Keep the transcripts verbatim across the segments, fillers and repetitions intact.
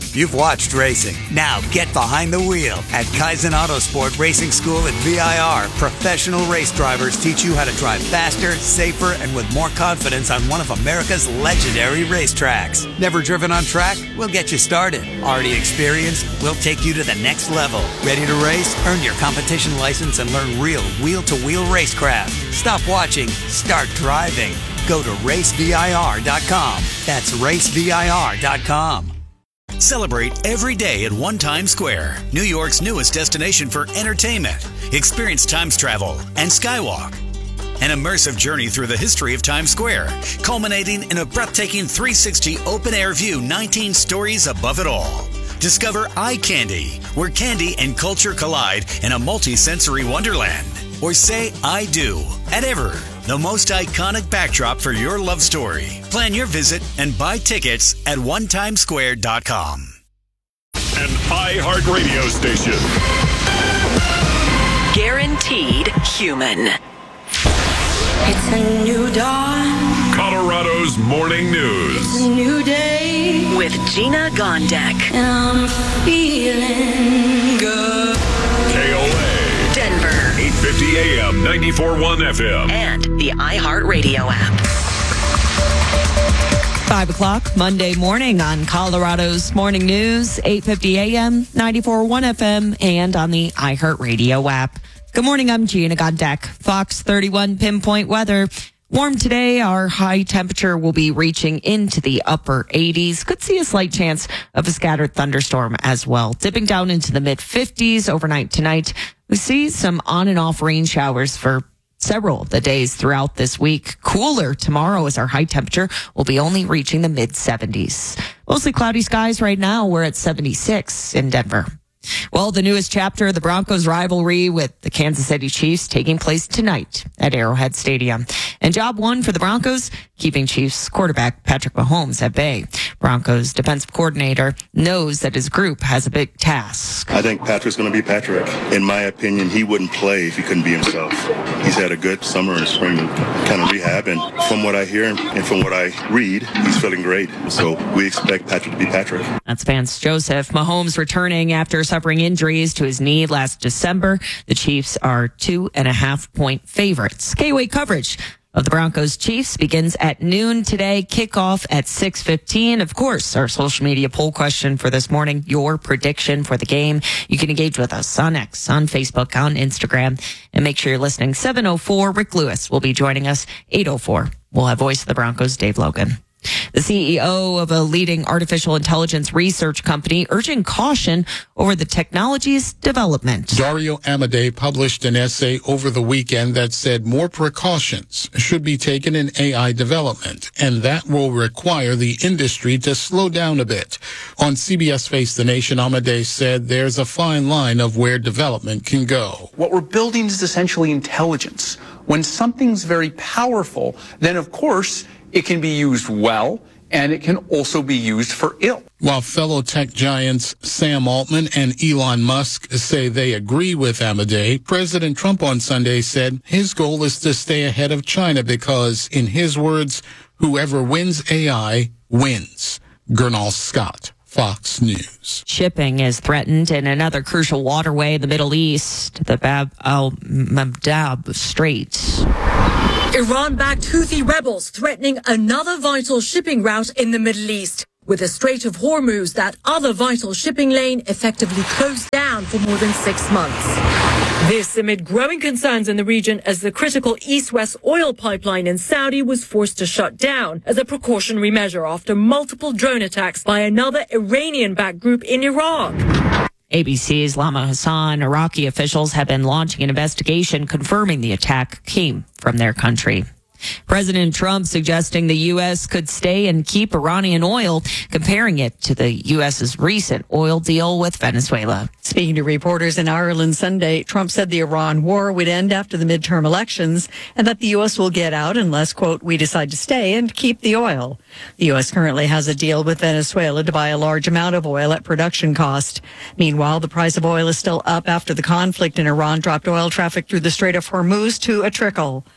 You've watched racing. Now get behind the wheel. At Kaizen Autosport Racing School at V I R, professional race drivers teach you how to drive faster, safer, and with more confidence on one of America's legendary racetracks. Never driven on track? We'll get you started. Already experienced? We'll take you to the next level. Ready to race? Earn your competition license and learn real wheel-to-wheel racecraft. Stop watching. Start driving. Go to race V I R dot com. That's race V I R dot com. Celebrate every day at One Times Square, New York's newest destination for entertainment. Experience Times travel and Skywalk. An immersive journey through the history of Times Square, culminating in a breathtaking three sixty open-air view, nineteen stories above it all. Discover Eye Candy, where candy and culture collide in a multi-sensory wonderland. Or say I do at Ever, the most iconic backdrop for your love story. Plan your visit and buy tickets at one times square dot com. An iHeartRadio station. Guaranteed human. It's a new dawn. Colorado's morning news. It's a new day. With Gina Gondek. And I'm feeling good. K O A. Denver. eight fifty A M, ninety-four point one F M. And the iHeartRadio app. Five o'clock Monday morning on Colorado's Morning News, eight fifty A M, ninety-four point one F M, and on the iHeartRadio app. Good morning, I'm Gina Gondek. Fox thirty-one pinpoint weather. Warm today, our high temperature will be reaching into the upper eighties. Could see a slight chance of a scattered thunderstorm as well. Dipping down into the mid fifties overnight tonight. We see some on and off rain showers for several of the days throughout this week. Cooler tomorrow as our high temperature will be only reaching the mid seventies. Mostly cloudy skies right now. We're at seventy-six in Denver. Well, the newest chapter of the Broncos rivalry with the Kansas City Chiefs taking place tonight at Arrowhead Stadium. And job one for the Broncos, keeping Chiefs quarterback Patrick Mahomes at bay. Broncos defensive coordinator knows that his group has a big task. I think Patrick's going to be Patrick. In my opinion, he wouldn't play if he couldn't be himself. He's had a good summer and spring kind of rehab, and from what I hear and from what I read, he's feeling great. So we expect Patrick to be Patrick. That's Vance Joseph. Mahomes returning after suffering injuries to his knee last December. The Chiefs are two and a half point favorites. K O A coverage of the Broncos Chiefs begins at noon today. Kickoff at six fifteen. Of course, our social media poll question for this morning, your prediction for the game. You can engage with us on X, on Facebook, on Instagram, and make sure you're listening. seven oh four, Rick Lewis will be joining us. eight oh four, we'll have Voice of the Broncos, Dave Logan. The C E O of a leading artificial intelligence research company urging caution over the technology's development. Dario Amodei published an essay over the weekend that said more precautions should be taken in A I development, and that will require the industry to slow down a bit. On C B S Face the Nation, Amodei said there's a fine line of where development can go. What we're building is essentially intelligence. When something's very powerful, then of course it can be used well, and it can also be used for ill. While fellow tech giants Sam Altman and Elon Musk say they agree with Amodei, President Trump on Sunday said his goal is to stay ahead of China because, in his words, whoever wins A I wins. Gernal Scott, Fox News. Shipping is threatened in another crucial waterway in the Middle East, the Bab al-Mandab Strait. Iran-backed Houthi rebels threatening another vital shipping route in the Middle East, with the Strait of Hormuz, that other vital shipping lane, effectively closed down for more than six months. This amid growing concerns in the region as the critical East-West oil pipeline in Saudi was forced to shut down as a precautionary measure after multiple drone attacks by another Iranian-backed group in Iraq. A B C's Lama Hassan, Iraqi officials have been launching an investigation confirming the attack came from their country. President Trump suggesting the U S could stay and keep Iranian oil, comparing it to the U S's recent oil deal with Venezuela. Speaking to reporters in Ireland Sunday, Trump said the Iran war would end after the midterm elections and that the U S will get out unless, quote, we decide to stay and keep the oil. The U S currently has a deal with Venezuela to buy a large amount of oil at production cost. Meanwhile, the price of oil is still up after the conflict in Iran dropped oil traffic through the Strait of Hormuz to a trickle.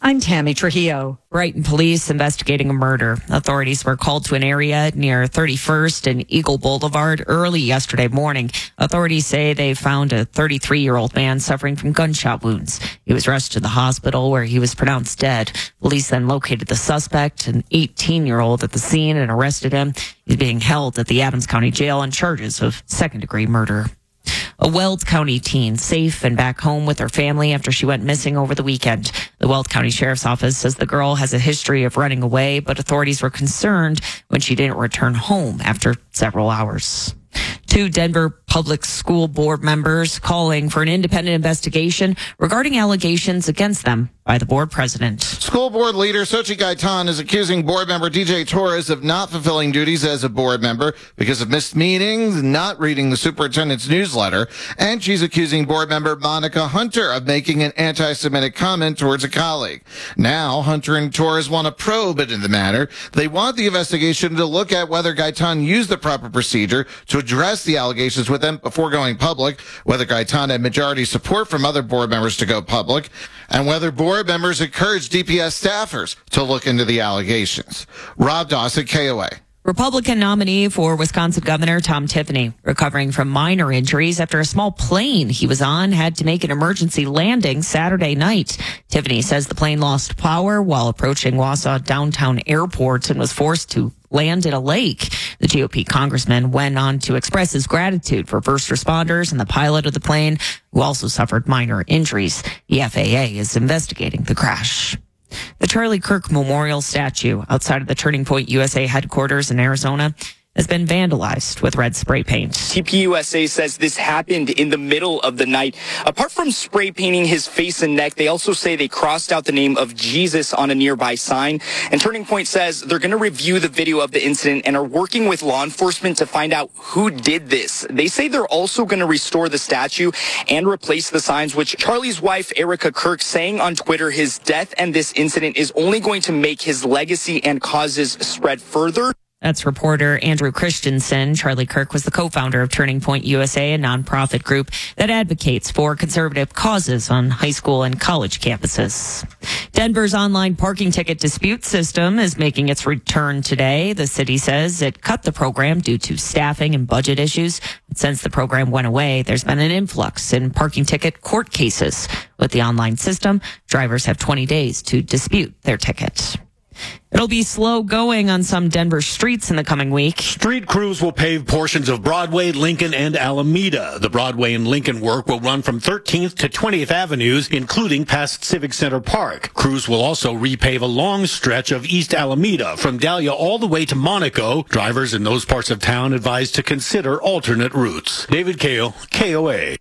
I'm Tammy Trujillo. Brighton police investigating a murder. Authorities were called to an area near thirty-first and Eagle Boulevard early yesterday morning. Authorities say they found a thirty-three-year-old man suffering from gunshot wounds. He was rushed to the hospital where he was pronounced dead. Police then located the suspect, an eighteen-year-old, at the scene and arrested him. He's being held at the Adams County Jail on charges of second-degree murder. A Weld County teen safe and back home with her family after she went missing over the weekend. The Weld County Sheriff's Office says the girl has a history of running away, but authorities were concerned when she didn't return home after several hours. Two Denver Public School Board members calling for an independent investigation regarding allegations against them by the board president. School board leader Xochitl Gaitan is accusing board member D J Torres of not fulfilling duties as a board member because of missed meetings, not reading the superintendent's newsletter, and she's accusing board member Monica Hunter of making an anti-Semitic comment towards a colleague. Now, Hunter and Torres want to probe into the matter. They want the investigation to look at whether Gaitan used the proper procedure to address the allegations with them before going public, whether Gaitan had majority support from other board members to go public, and whether board members encouraged D P S staffers to look into the allegations. Rob Dawson, K O A. Republican nominee for Wisconsin Governor Tom Tiffany recovering from minor injuries after a small plane he was on had to make an emergency landing Saturday night. Tiffany says the plane lost power while approaching Wausau Downtown Airport and was forced to land in a lake. The G O P congressman went on to express his gratitude for first responders and the pilot of the plane, who also suffered minor injuries. The F A A is investigating the crash. The Charlie Kirk Memorial statue outside of the Turning Point U S A headquarters in Arizona has been vandalized with red spray paint. T P U S A says this happened in the middle of the night. Apart from spray painting his face and neck, they also say they crossed out the name of Jesus on a nearby sign. And Turning Point says they're going to review the video of the incident and are working with law enforcement to find out who did this. They say they're also going to restore the statue and replace the signs, which Charlie's wife, Erica Kirk, saying on Twitter his death and this incident is only going to make his legacy and causes spread further. That's reporter Andrew Christensen. Charlie Kirk was the co-founder of Turning Point U S A, a nonprofit group that advocates for conservative causes on high school and college campuses. Denver's online parking ticket dispute system is making its return today. The city says it cut the program due to staffing and budget issues. But since the program went away, there's been an influx in parking ticket court cases. With the online system, drivers have twenty days to dispute their ticket. It'll be slow going on some Denver streets in the coming week. Street crews will pave portions of Broadway, Lincoln, and Alameda. The Broadway and Lincoln work will run from thirteenth to twentieth Avenues, including past Civic Center Park. Crews will also repave a long stretch of East Alameda from Dahlia all the way to Monaco. Drivers in those parts of town advised to consider alternate routes. David Kale, K O A.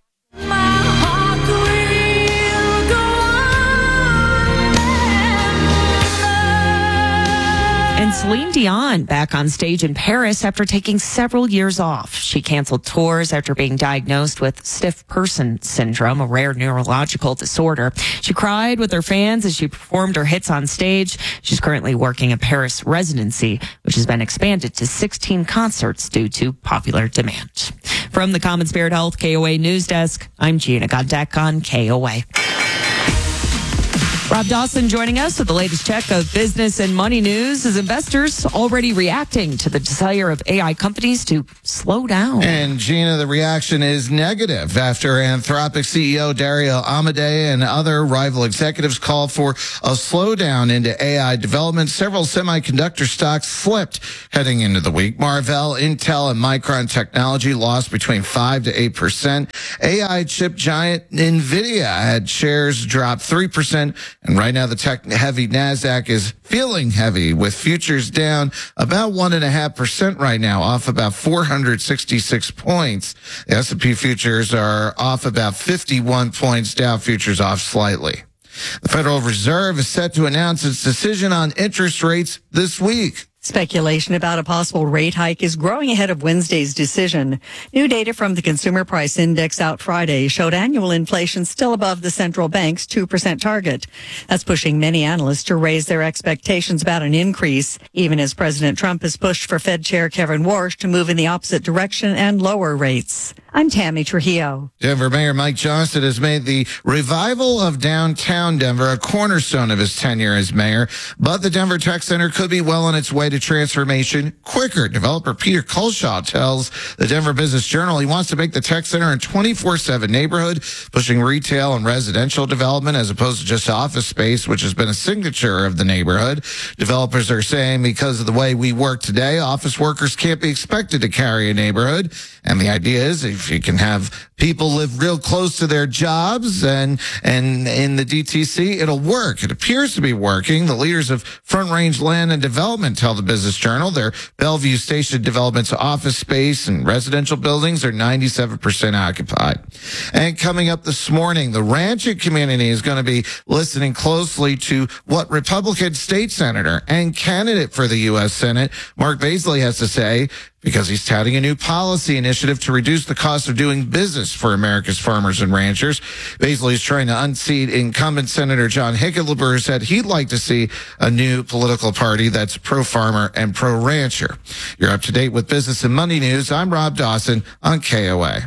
And Celine Dion back on stage in Paris after taking several years off. She canceled tours after being diagnosed with stiff person syndrome, a rare neurological disorder. She cried with her fans as she performed her hits on stage. She's currently working a Paris residency, which has been expanded to sixteen concerts due to popular demand. From the Common Spirit Health K O A News Desk, I'm Gina Gondek on K O A. Rob Dawson joining us with the latest check of business and money news as investors already reacting to the desire of A I companies to slow down. And Gina, the reaction is negative after Anthropic C E O Dario Amodei and other rival executives called for a slowdown into A I development. Several semiconductor stocks slipped heading into the week. Marvell, Intel, and Micron Technology lost between five to eight percent. A I chip giant NVIDIA had shares drop three percent. And right now, the tech-heavy NASDAQ is feeling heavy, with futures down about one point five percent right now, off about four hundred sixty-six points. The S and P futures are off about fifty-one points, Dow futures off slightly. The Federal Reserve is set to announce its decision on interest rates this week. Speculation about a possible rate hike is growing ahead of Wednesday's decision. New data from the Consumer Price Index out Friday showed annual inflation still above the central bank's two percent target. That's pushing many analysts to raise their expectations about an increase, even as President Trump has pushed for Fed Chair Kevin Warsh to move in the opposite direction and lower rates. I'm Tammy Trujillo. Denver Mayor Mike Johnston has made the revival of downtown Denver a cornerstone of his tenure as mayor, but the Denver Tech Center could be well on its way to transformation quicker. Developer Peter Kulshaw tells the Denver Business Journal he wants to make the Tech Center a twenty-four seven neighborhood, pushing retail and residential development as opposed to just office space, which has been a signature of the neighborhood. Developers are saying because of the way we work today, office workers can't be expected to carry a neighborhood. And the idea is if you can have people live real close to their jobs and and in the D T C, it'll work. It appears to be working. The leaders of Front Range Land and Development tell the Business Journal their Bellevue Station development's office space and residential buildings are ninety-seven percent occupied. And coming up this morning, the Rancho community is going to be listening closely to what Republican state senator and candidate for the U S Senate, Mark Baisley, has to say, because he's touting a new policy initiative to reduce the cost of doing business for America's farmers and ranchers. Baisley is trying to unseat incumbent Senator John Hickenlooper, who said he'd like to see a new political party that's pro-farmer and pro-rancher. You're up to date with business and money news. I'm Rob Dawson on K O A.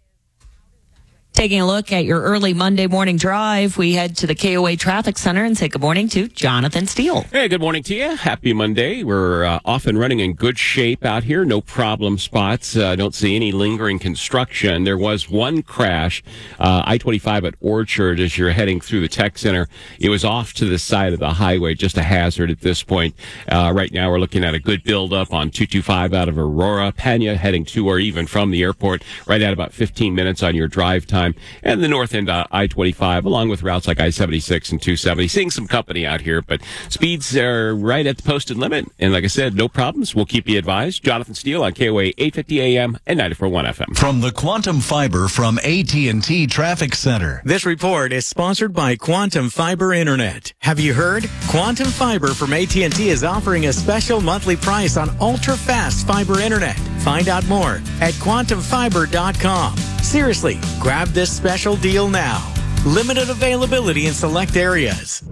Taking a look at your early Monday morning drive, we head to the K O A Traffic Center and say good morning to Jonathan Steele. Hey, good morning to you. Happy Monday. We're uh, off and running in good shape out here. No problem spots. I uh, don't see any lingering construction. There was one crash, uh, I twenty-five at Orchard as you're heading through the Tech Center. It was off to the side of the highway, just a hazard at this point. Uh, right now we're looking at a good buildup on two twenty-five out of Aurora, Pena heading to or even from the airport, right at about fifteen minutes on your drive time. And the north end uh, I twenty-five, along with routes like I seventy-six and two seventy. Seeing some company out here, but speeds are right at the posted limit. And like I said, no problems. We'll keep you advised. Jonathan Steele on K O A eight fifty A M and ninety-four point one F M. From the Quantum Fiber from A T and T Traffic Center. This report is sponsored by Quantum Fiber Internet. Have you heard? Quantum Fiber from A T and T is offering a special monthly price on ultra-fast fiber internet. Find out more at quantum fiber dot com. Seriously, grab this special deal now. Limited availability in select areas.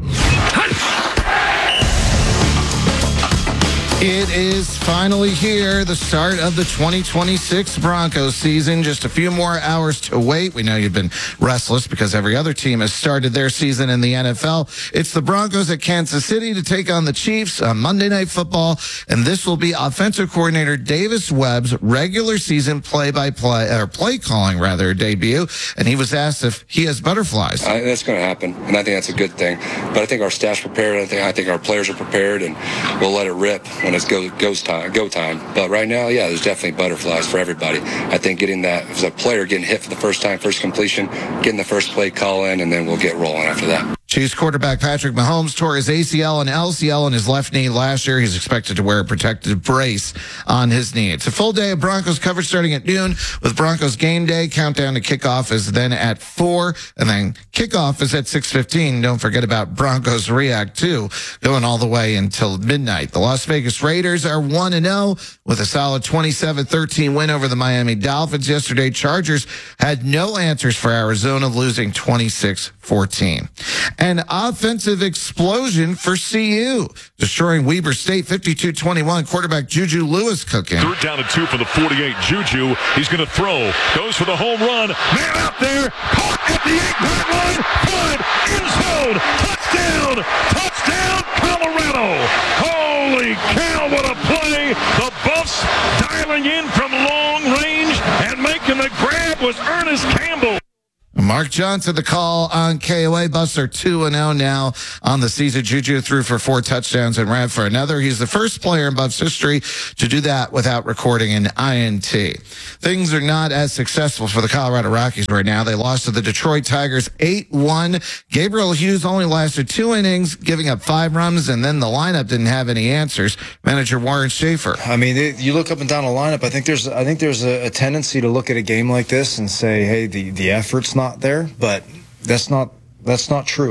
It is finally here, the start of the twenty twenty-six Broncos season. Just a few more hours to wait. We know you've been restless because every other team has started their season in the N F L. It's the Broncos at Kansas City to take on the Chiefs on Monday Night Football, and this will be offensive coordinator Davis Webb's regular season play-by-play, or play-calling, rather, debut, and he was asked if he has butterflies. I, that's going to happen, and I think that's a good thing. But I think our staff's prepared. I think, I think our players are prepared, and we'll let it rip when it's go, goes time, go time. But right now, yeah, there's definitely butterflies for everybody. I think getting that, as a player, getting hit for the first time, first completion, getting the first play call in, and then we'll get rolling after that. Chiefs quarterback Patrick Mahomes tore his A C L and L C L in his left knee last year. He's expected to wear a protective brace on his knee. It's a full day of Broncos coverage starting at noon with Broncos game day. Countdown to kickoff is then at four, and then kickoff is at six fifteen. Don't forget about Broncos React two, going all the way until midnight. The Las Vegas Raiders are one and oh with a solid twenty-seven thirteen win over the Miami Dolphins yesterday. Chargers had no answers for Arizona, losing twenty-six fourteen. An offensive explosion for C U, destroying Weber State fifty-two twenty-one. Quarterback Juju Lewis cooking. Third down and two for the forty-eight. Juju, he's going to throw. Goes for the home run. Man out there. Caught at the eight-yard line. Good. End zone. Touchdown. Touchdown, Colorado. Holy cow, what a play. The Buffs dialing in from long range and making the grab was Ernest Campbell. Mark Johnson, the call on K O A. Buffs are two and oh now on the season. Juju threw for four touchdowns and ran for another. He's the first player in Buffs history to do that without recording an I N T. Things are not as successful for the Colorado Rockies right now. They lost to the Detroit Tigers eight one. Gabriel Hughes only lasted two innings, giving up five runs, and then the lineup didn't have any answers. Manager Warren Schaefer. I mean, it, you look up and down the lineup, I think there's I think there's a, a tendency to look at a game like this and say, hey, the, the effort's not there, but that's not that's not true.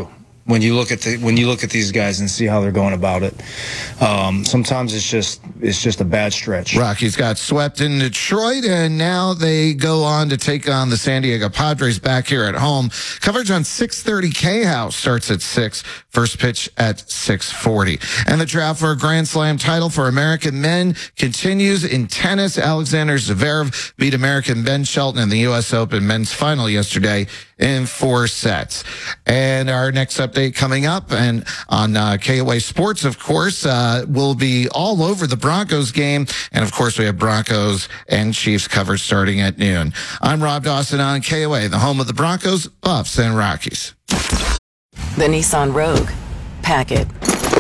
when you look at the when you look at these guys and see how they're going about it. Um, sometimes it's just it's just a bad stretch. Rockies got swept in Detroit, and now they go on to take on the San Diego Padres back here at home. Coverage on six thirty K-House starts at six. First pitch at six forty. And the draft for a Grand Slam title for American men continues in tennis. Alexander Zverev beat American Ben Shelton in the U S Open men's final yesterday in four sets. And our next update coming up and on uh, K O A Sports, of course, uh, will be all over the Broncos game. And of course, we have Broncos and Chiefs coverage starting at noon. I'm Rob Dawson on K O A, the home of the Broncos, Buffs, and Rockies. The Nissan Rogue. Pack it.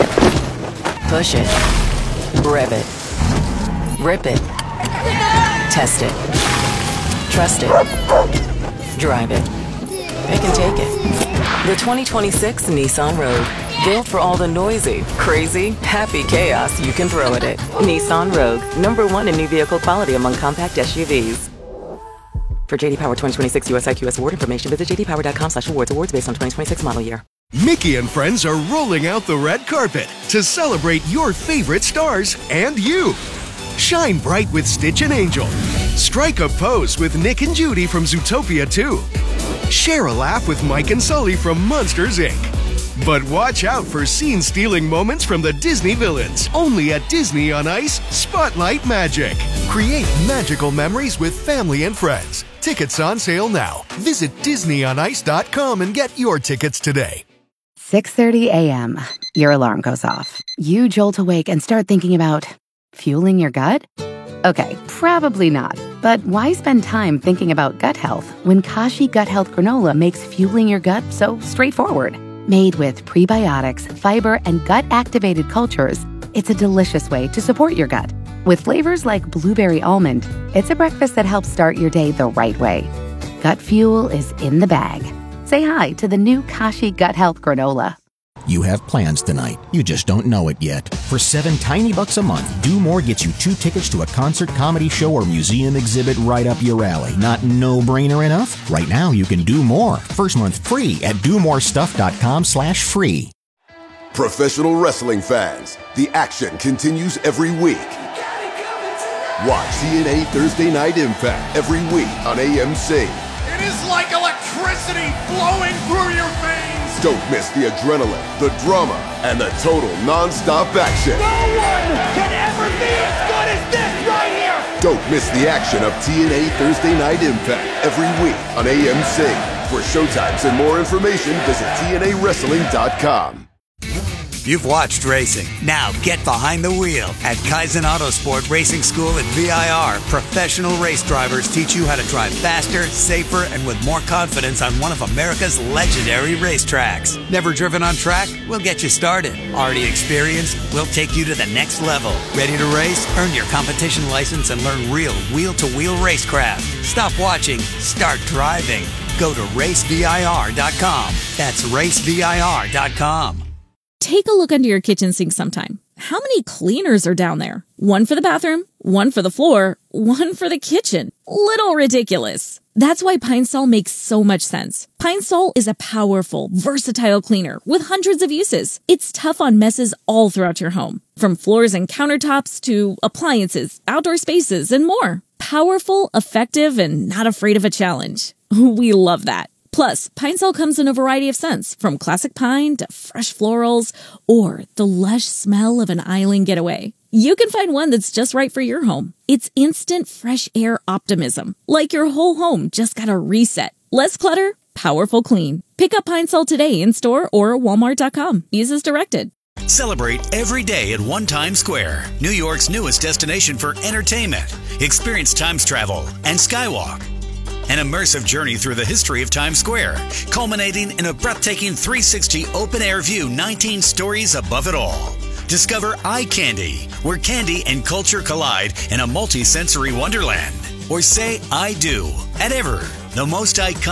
Push it. Rev it. Rip it. Test it. Trust it. Drive it. It can take it. The twenty twenty-six Nissan Rogue. Built for all the noisy, crazy, happy chaos you can throw at it. Nissan Rogue. Number one in new vehicle quality among compact S U Vs. For J D Power twenty twenty-six U S I Q S award information, visit j d power dot com slash awards. Awards based on twenty twenty-six model year. Mickey and friends are rolling out the red carpet to celebrate your favorite stars and you. Shine bright with Stitch and Angel. Strike a pose with Nick and Judy from Zootopia two. Share a laugh with Mike and Sully from Monsters, Incorporated. But watch out for scene-stealing moments from the Disney villains. Only at Disney on Ice Spotlight Magic. Create magical memories with family and friends. Tickets on sale now. Visit disney on ice dot com and get your tickets today. six thirty a.m. Your alarm goes off. You jolt awake and start thinking about fueling your gut? Okay, probably not. But why spend time thinking about gut health when Kashi Gut Health Granola makes fueling your gut so straightforward? Made with prebiotics, fiber, and gut-activated cultures, it's a delicious way to support your gut. With flavors like blueberry almond, it's a breakfast that helps start your day the right way. Gut fuel is in the bag. Say hi to the new Kashi Gut Health Granola. You have plans tonight. You just don't know it yet. For seven tiny bucks a month, Do More gets you two tickets to a concert, comedy show, or museum exhibit right up your alley. Not no-brainer enough? Right now, you can do more. First month free at do more stuff dot com slash free. Professional wrestling fans, the action continues every week. Watch T N A Thursday Night Impact every week on A M C. It is like electricity flowing through your veins. Don't miss the adrenaline, the drama, and the total non-stop action. No one can ever be as good as this right here. Don't miss the action of T N A Thursday Night Impact every week on A M C. For showtimes and more information, visit T N A wrestling dot com. You've watched racing. Now get behind the wheel at Kaizen Autosport Racing School at V I R. Professional race drivers teach you how to drive faster, safer, and with more confidence on one of America's legendary racetracks. Never driven on track? We'll get you started. Already experienced? We'll take you to the next level. Ready to race? Earn your competition license and learn real wheel-to-wheel racecraft. Stop watching. Start driving. Go to race V I R dot com. That's race V I R dot com. Take a look under your kitchen sink sometime. How many cleaners are down there? One for the bathroom, one for the floor, one for the kitchen. Little ridiculous. That's why Pine Sol makes so much sense. Pine Sol is a powerful, versatile cleaner with hundreds of uses. It's tough on messes all throughout your home, from floors and countertops to appliances, outdoor spaces, and more. Powerful, effective, and not afraid of a challenge. We love that. Plus, Pine Sol comes in a variety of scents, from classic pine to fresh florals or the lush smell of an island getaway. You can find one that's just right for your home. It's instant fresh air optimism, like your whole home just got a reset. Less clutter, powerful clean. Pick up Pine Sol today in store or walmart dot com. Use as directed. Celebrate every day at One Times Square, New York's newest destination for entertainment. Experience Times Travel and Skywalk. An immersive journey through the history of Times Square, culminating in a breathtaking three sixty open-air view nineteen stories above it all. Discover Eye Candy, where candy and culture collide in a multi-sensory wonderland. Or say I do at Ever, the most iconic